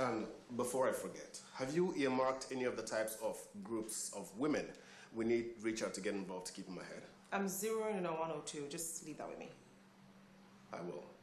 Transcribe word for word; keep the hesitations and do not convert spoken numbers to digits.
And before I forget, have you earmarked any of the types of groups of women we need reach out to get involved to keep them ahead? I'm zeroing in on one or two. Just leave that with me. I will.